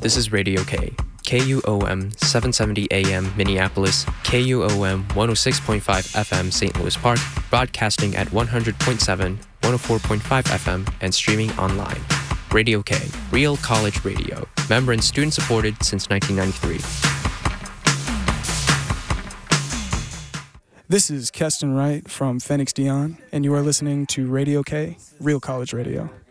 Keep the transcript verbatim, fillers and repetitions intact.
This is Radio K, K U O M seven seventy A M Minneapolis, K U O M one oh six point five F M Saint Louis Park, broadcasting at one hundred point seven, one oh four point five F M, and streaming online. Radio K, Real College Radio, member and student supported since nineteen ninety-three. This is Keston Wright from Phoenix Dion, and you are listening to Radio K, Real College Radio.